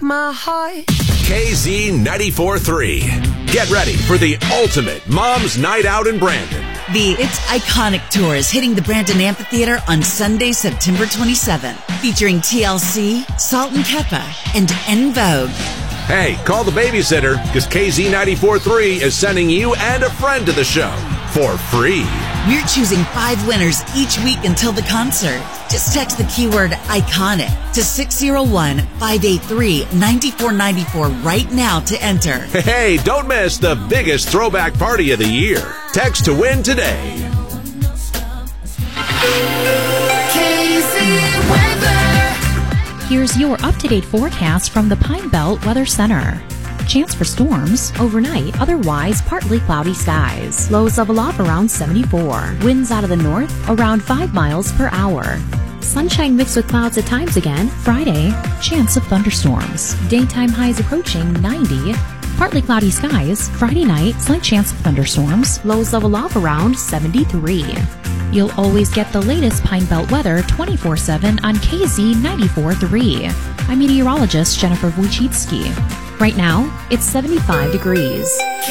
my heart. KZ 94.3. Get ready for the ultimate Mom's Night Out in Brandon. The It's Iconic Tour is hitting the Brandon Amphitheater on Sunday, September 27th, featuring TLC, Salt and Pepper, and En Vogue. Hey, call the babysitter, because KZ 94.3 is sending you and a friend to the show for free. We're choosing 5 winners each week until the concert. Just text the keyword ICONIC to 601-583-9494 right now to enter. Hey, don't miss the biggest throwback party of the year. Text to win today. Here's your up-to-date forecast from the Pine Belt Weather Center. Chance for storms overnight, otherwise partly cloudy skies. Lows level off around 74. Winds out of the north around 5 miles per hour. Sunshine mixed with clouds at times again. Friday, chance of thunderstorms. Daytime highs approaching 90. Partly cloudy skies. Friday night, slight chance of thunderstorms. Lows level off around 73. You'll always get the latest Pine Belt weather 24/7 on KZ 94.3. I'm meteorologist Jennifer Wojcicki. Right now, it's 75 degrees.